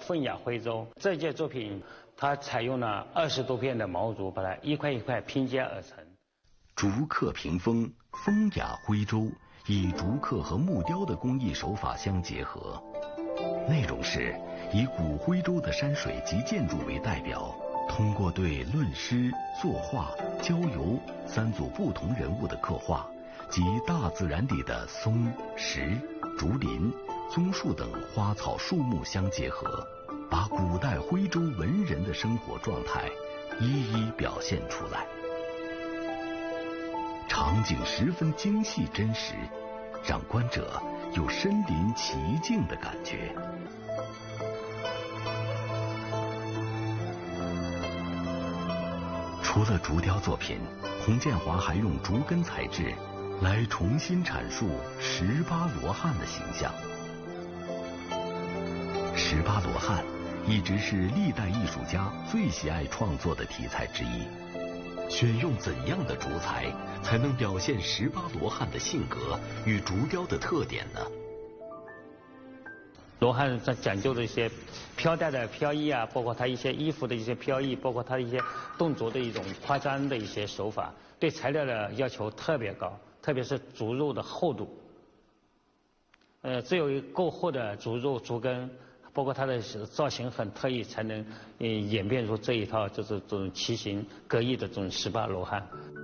风雅徽州。这件作品它采用了20多片的毛竹，把它一块一块拼接而成。 竹刻屏风，风雅徽州，以竹刻和木雕的工艺手法相结合。内容是以古徽州的山水及建筑为代表，通过对论诗、作画、郊游3组不同人物的刻画，及大自然里的松、石、竹林、棕树等花草树木相结合，把古代徽州文人的生活状态一一表现出来。场景十分精细真实，让观者有身临其境的感觉。除了竹雕作品，洪建华还用竹根材质来重新阐述18罗汉的形象。18罗汉一直是历代艺术家最喜爱创作的题材之一。选用怎样的竹材才能表现18罗汉的性格与竹雕的特点呢？ 罗汉它讲究的一些飘带的飘逸啊，包括它一些衣服的一些飘逸，包括它一些动作的一种夸张的一些手法，对材料的要求特别高，特别是竹肉的厚度。只有够厚的竹肉、竹根，包括它的造型很特异，才能演变出这一套就是这种奇形各异的这种18罗汉。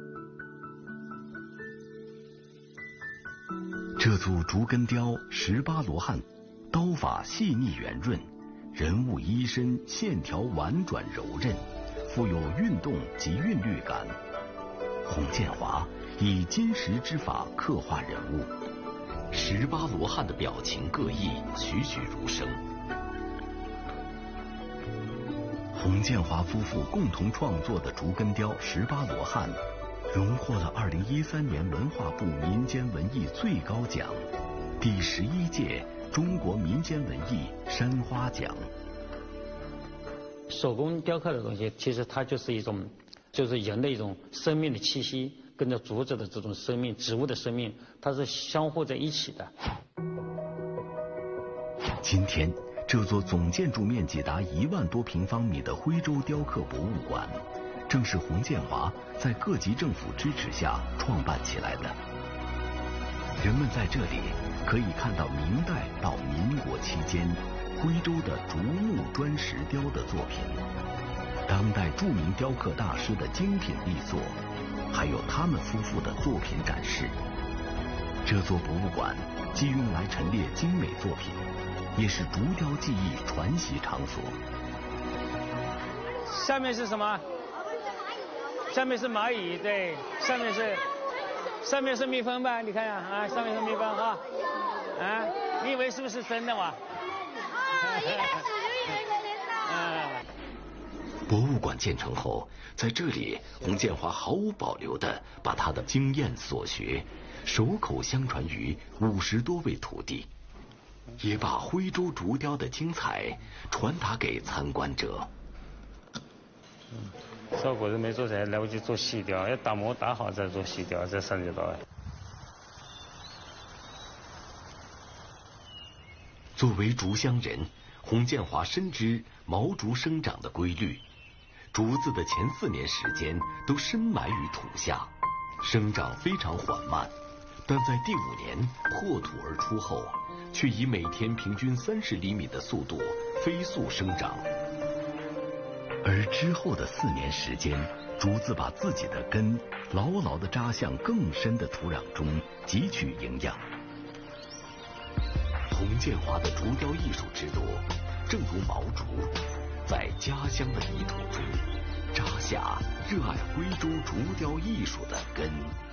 这组竹根雕18罗汉，刀法细腻圆润，人物衣身线条婉转柔韧，富有运动及韵律感。洪建华以金石之法刻画人物，18罗汉的表情各异，栩栩如生。洪建华夫妇共同创作的竹根雕18罗汉，荣获了2013年文化部民间文艺最高奖第11届中国民间文艺山花奖。 手工雕刻的东西，其实它就是一种，就是人的一种生命的气息，跟着竹子的这种生命、植物的生命，它是相互在一起的。 今天，这座总建筑面积达1万多平方米的徽州雕刻博物馆，正是洪建华在各级政府支持下创办起来的。人们在这里可以看到明代到民国期间徽州的竹木砖石雕的作品，当代著名雕刻大师的精品力作，还有他们夫妇的作品展示。这座博物馆既用来陈列精美作品，也是竹雕技艺传习场所。 下面是什么？下面是蚂蚁，对，上面是蜜蜂吧？你看呀，啊，上面是蜜蜂啊，啊，你以为是不是真的哇？ 博物馆建成后，在这里，洪建华毫无保留地把他的经验所学手口相传于50多位徒弟，也把徽州竹雕的精彩传达给参观者。 效果是没做起来，来不及做细雕，要打磨打好再做细雕，再上去到。 作为竹乡人，洪建华深知毛竹生长的规律，竹子的前4年时间都深埋于土下，生长非常缓慢，但在第5年破土而出后，却以每天平均30厘米的速度飞速生长。而之后的4年时间，竹子把自己的根牢牢地扎向更深的土壤中，汲取营养。洪建华的竹雕艺术之路，正如毛竹，在家乡的泥土中扎下热爱徽州竹雕艺术的根。